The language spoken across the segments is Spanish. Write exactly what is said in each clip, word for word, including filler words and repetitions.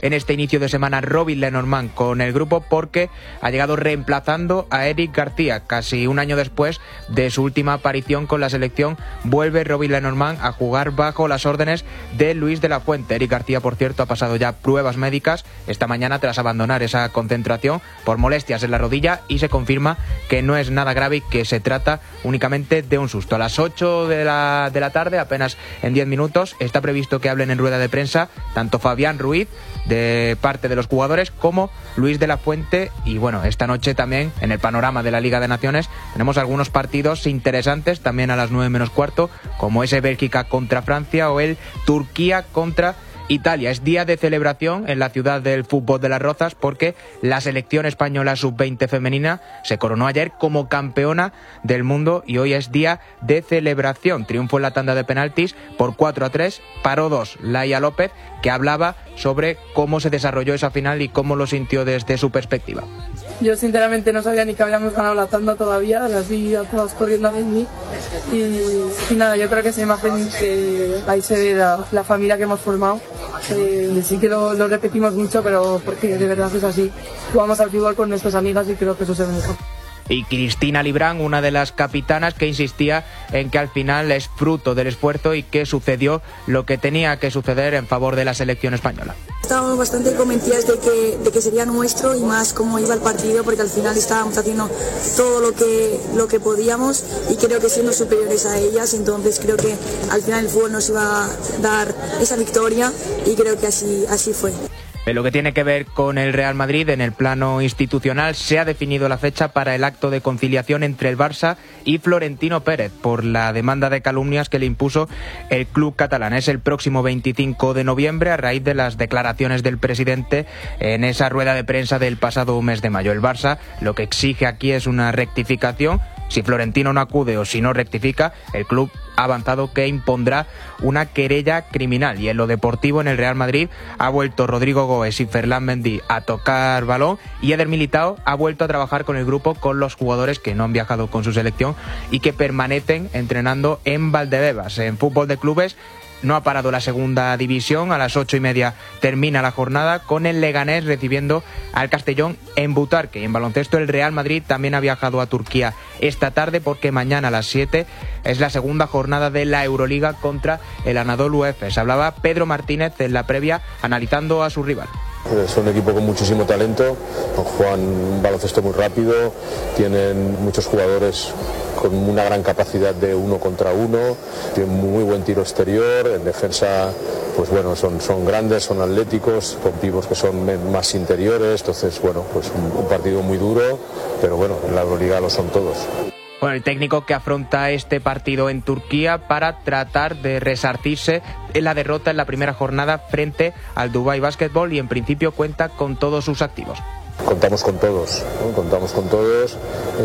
en este inicio de semana Robin Lenormand con el grupo porque ha llegado reemplazando a Eric García. Casi un año después de su última aparición con la selección, vuelve Robin Lenormand a jugar bajo las órdenes de Luis de la Fuente. Eric García, por cierto, ha pasado ya pruebas médicas esta mañana tras abandonar esa concentración por molestias en la rodilla y se confirma que no es nada grave y que se trata únicamente de un susto. A las ocho de la, de la tarde, apenas en diez minutos, está previsto que hablen en rueda de prensa tanto Fabián Ruiz, de parte de los jugadores, como Luis de la Fuente. Y bueno, esta noche también en el panorama de la Liga de Naciones tenemos algunos partidos interesantes también a las nueve menos cuarto, como ese Bélgica contra Francia o el Turquía contra Italia. Es día de celebración en la ciudad del fútbol de Las Rozas porque la selección española sub veinte femenina se coronó ayer como campeona del mundo y hoy es día de celebración. Triunfo en la tanda de penaltis por cuatro a tres, paró dos Laia López, que hablaba sobre cómo se desarrolló esa final y cómo lo sintió desde su perspectiva. Yo sinceramente no sabía ni que habíamos ganado la tanda todavía, las vi a todos corriendo a mí y, y nada, yo creo que esa imagen que ahí se ve la, la familia que hemos formado. Eh, sí que lo, lo repetimos mucho, pero porque de verdad es así. Jugamos al fútbol con nuestras amigas y creo que eso se ve mejor. Y Cristina Librán, una de las capitanas, que insistía en que al final es fruto del esfuerzo y que sucedió lo que tenía que suceder en favor de la selección española. Estábamos bastante convencidas de que, de que sería nuestro y más cómo iba el partido, porque al final estábamos haciendo todo lo que, lo que podíamos y creo que siendo superiores a ellas, entonces creo que al final el fútbol nos iba a dar esa victoria y creo que así, así fue. En lo que tiene que ver con el Real Madrid, en el plano institucional, se ha definido la fecha para el acto de conciliación entre el Barça y Florentino Pérez por la demanda de calumnias que le impuso el club catalán. Es el próximo veinticinco de noviembre, a raíz de las declaraciones del presidente en esa rueda de prensa del pasado mes de mayo. El Barça lo que exige aquí es una rectificación. Si Florentino no acude o si no rectifica, el club ha avanzado que impondrá una querella criminal. Y en lo deportivo, en el Real Madrid, ha vuelto Rodrigo Goes y Ferland Mendy a tocar balón y Eder Militao ha vuelto a trabajar con el grupo, con los jugadores que no han viajado con su selección y que permanecen entrenando en Valdebebas. En fútbol de clubes, no ha parado la segunda división. A las ocho y media termina la jornada con el Leganés recibiendo al Castellón en Butarque. Y en baloncesto, el Real Madrid también ha viajado a Turquía esta tarde porque mañana a las siete es la segunda jornada de la Euroliga contra el Anadolu Efes. Hablaba Pedro Martínez en la previa analizando a su rival. Es un equipo con muchísimo talento, juegan un baloncesto muy rápido, tienen muchos jugadores con una gran capacidad de uno contra uno, tienen muy buen tiro exterior, en defensa pues bueno, son, son grandes, son atléticos, con pibos que son más interiores, entonces bueno, pues un, un partido muy duro, pero bueno, en la Euroliga lo son todos. Bueno, el técnico que afronta este partido en Turquía para tratar de resarcirse en la derrota en la primera jornada frente al Dubai Basketball y en principio cuenta con todos sus activos. Contamos con todos, ¿no? Contamos con todos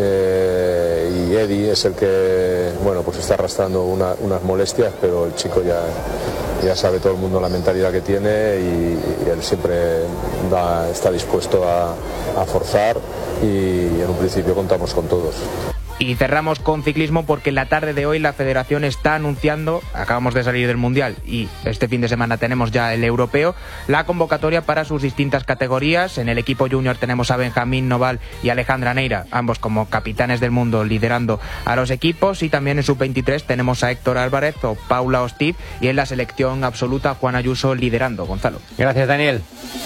eh, y Eddie es el que bueno pues está arrastrando una, unas molestias, pero el chico ya, ya sabe todo el mundo la mentalidad que tiene y, y él siempre da, está dispuesto a, a forzar y en un principio contamos con todos. Y cerramos con ciclismo porque en la tarde de hoy la Federación está anunciando, acabamos de salir del Mundial y este fin de semana tenemos ya el Europeo, la convocatoria para sus distintas categorías. En el equipo junior tenemos a Benjamín Noval y Alejandra Neira, ambos como capitanes del mundo liderando a los equipos, y también en sub veintitrés tenemos a Héctor Álvarez o Paula Hostiz y en la selección absoluta Juan Ayuso liderando. Gonzalo. Gracias, Daniel.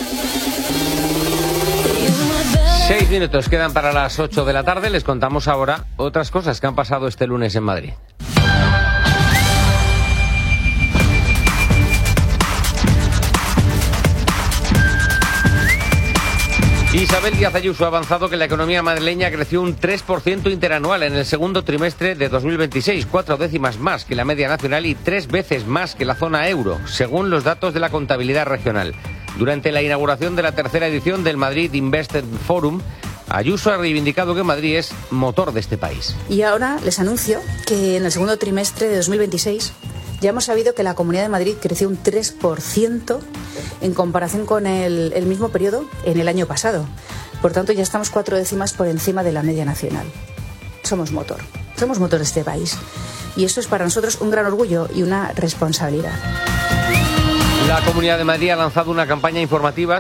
Seis minutos quedan para las ocho de la tarde. Les contamos ahora otras cosas que han pasado este lunes en Madrid. Isabel Díaz Ayuso ha avanzado que la economía madrileña creció un tres por ciento interanual en el segundo trimestre de dos mil veintiséis, cuatro décimas más que la media nacional y tres veces más que la zona euro, según los datos de la contabilidad regional. Durante la inauguración de la tercera edición del Madrid Invested Forum, Ayuso ha reivindicado que Madrid es motor de este país. Y ahora les anuncio que en el segundo trimestre de dos mil veintiséis ya hemos sabido que la Comunidad de Madrid creció un tres por ciento en comparación con el, el mismo periodo en el año pasado. Por tanto, ya estamos cuatro décimas por encima de la media nacional. Somos motor, somos motor de este país. Y esto es para nosotros un gran orgullo y una responsabilidad. La Comunidad de Madrid ha lanzado una campaña informativa